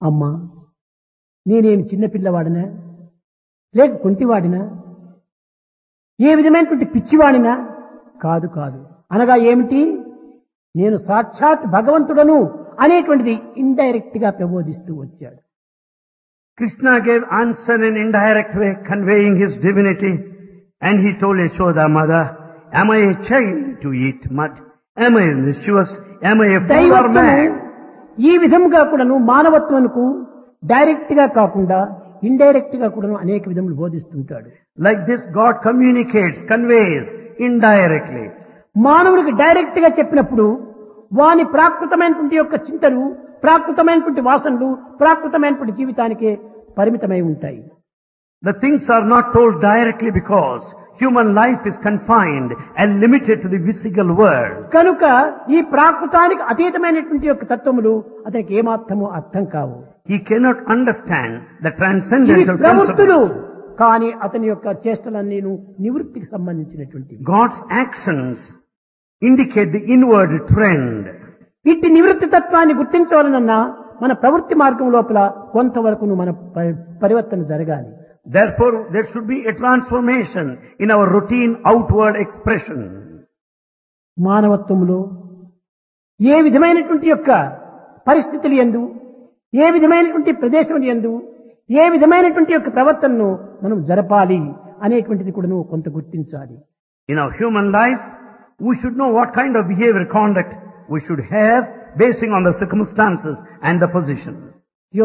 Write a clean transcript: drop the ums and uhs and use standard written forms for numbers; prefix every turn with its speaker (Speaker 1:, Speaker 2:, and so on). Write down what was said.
Speaker 1: అమ్మా, నేనేమి చిన్నపిల్లవాడినా, లేక కుంటివాడినా, ఏ విధమైనటువంటి పిచ్చివాడినా కాదు కాదు. అనగా ఏమిటి? నేను సాక్షాత్ భగవంతుడను అనేటువంటిది ఇండైరెక్ట్ గా ప్రబోధిస్తూ వచ్చాడు.
Speaker 2: Krishna gave answer in indirect way, conveying his divinity, and he told Yashoda mother, am I a child to eat mud? Am I mischievous? Am I a fool or mad?
Speaker 1: ఈ విధముగా కూడాను మానవత్వమునకు direct గా కాకుండా indirect గా కూడాను అనేక విధములు బోధిస్తుంటాడు.
Speaker 2: Like this, God communicates, conveys indirectly.
Speaker 1: మానవుడికి direct గా చెప్పినప్పుడు వాని ప్రాకృతమైనటువంటి యొక్క చింతలు, ప్రాకృతమైనటువంటి వాసనలు, ప్రాకృతమైనటువంటి జీవితానికి పరిమితమై ఉంటాయి.
Speaker 2: The things are not told directly because human life is confined and limited to the physical world.
Speaker 1: కనుక ఈ ప్రాకృతానికి అతీతమైనటువంటి యొక్క తత్వములు అతనికి ఏమాత్రము అర్థం కావు.
Speaker 2: He cannot understand the transcendental
Speaker 1: ప్రవృత్తులు
Speaker 2: principles.
Speaker 1: కానీ అతని యొక్క చేష్టలన్నీను నివృత్తికి సంబంధించినటువంటివి.
Speaker 2: God's actions indicate the inward trend.
Speaker 1: ఇట్టి నివృత్తి తత్వాన్ని గుర్తించవలనన్నా మన ప్రవృత్తి మార్గం లోపల కొంతవరకు మన పరివర్తన జరగాలి.
Speaker 2: Therefore, there should be a transformation in our routine outward expression.
Speaker 1: మానవత్వములో ఏ విధమైనటువంటి యొక్క పరిస్థితులు యందు, ఏ విధమైనటువంటి ప్రదేశం యందు, ఏ విధమైనటువంటి యొక్క ప్రవర్తనను మనం జరపాలి అనేటువంటిది కూడా కొంత గుర్తించాలి.
Speaker 2: In our human life, we should know what kind of behavior, conduct we should have basing on the circumstances and the position.